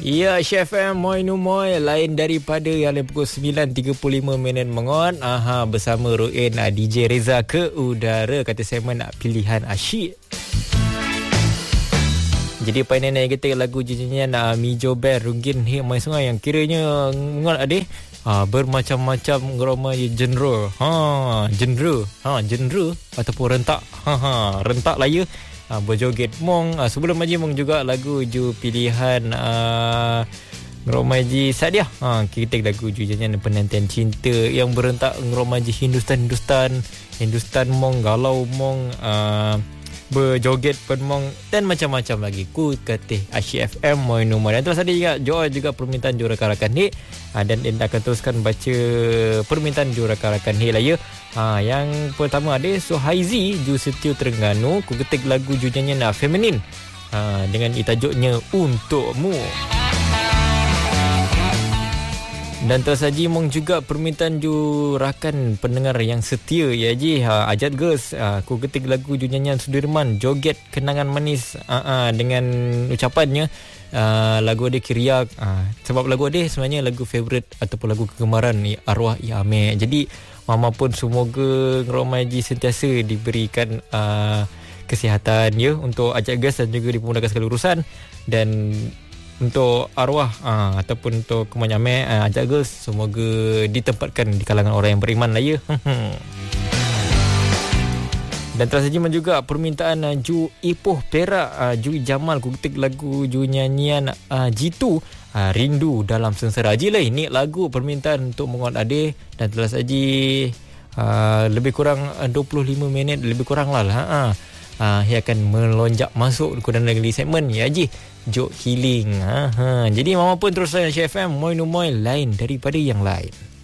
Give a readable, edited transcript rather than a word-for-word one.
Ya, Chef M, Moi Numoy, lain daripada yang pukul 9.35 mengon. Bersama Ruin, DJ Reza ke udara, kata segmen pilihan asyik. Jadi painan yang kita lagu jenyian Mijo Bear Runggin Hik Mai Sungai yang kiranya ngot ade bermacam-macam ngeromai genre. Genre ataupun rentak. Rentak lah ya. Berjoget mong. Sebelum Haji Mong juga lagu ju pilihan Ngeromaji Sadiah. Kita lagu ju jangan penantian cinta yang berentak Ngeromaji Hindustan mong, galau mong, berjoget pen mong dan macam-macam lagi. Ku ketih Asyik FM Moi Numar. Dan terus ada juga permintaan ju rakan-rakan ni. Dan Enda akan teruskan baca permintaan ju rakan-rakan ni lah ya. Yang pertama ada Suhaizi Ju Setiu Terengganu. Ku ketik lagu ju nyanyian feminin dengan itajuknya Untukmu. Dan terus Haji Mong juga permintaan ju rakan pendengar yang setia ya Haji. Ajat Girls, ku ketik lagu ju nyanyian Sudirman Joget Kenangan Manis dengan ucapannya lagu dia Kiriak. Sebab lagu dia sebenarnya lagu favourite ataupun lagu kegemaran arwah Iame. Jadi Mama pun semoga Ngeromaji sentiasa diberikan kesihatan ya untuk Ajak Gas dan juga dimudahkan segala urusan. Dan untuk arwah ataupun untuk Kemanyame Ajak Gas semoga ditempatkan di kalangan orang yang beriman lah ya. Dan terasa jiman juga permintaan Ju Ipoh Perak, Ju Jamal, ku ketik lagu ju nyanyian Jitu, Rindu Dalam Sengsara. Haji lah ini lagu permintaan untuk menguat adik. Dan telah saji lebih kurang 25 minit lebih kurang lah ia akan melonjak masuk ke dalam segmen ya Haji Jok Healing. Jadi mama pun terus layan Chef FM Moi Numoy, lain daripada yang lain.